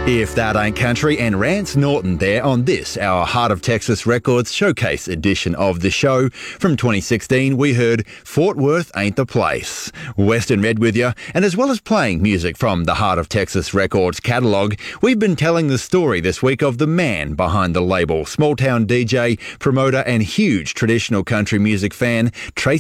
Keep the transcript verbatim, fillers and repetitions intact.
If that ain't country, and Rance Norton there on this, our Heart of Texas Records Showcase edition of the show. From twenty sixteen, we heard Fort Worth Ain't the Place. Western Red with you, and as well as playing music from the Heart of Texas Records catalogue, we've been telling the story this week of the man behind the label, small-town D J, promoter and huge traditional country music fan, Tracy